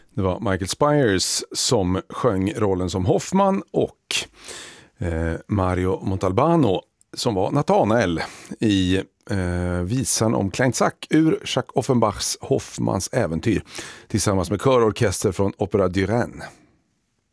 Det var Michael Spires som sjöng rollen som Hoffman och Mario Montalbano som var Nathanael i visan om Klein Zack ur Jacques Offenbachs Hoffmans äventyr tillsammans med körorkester från Opera du Rhin.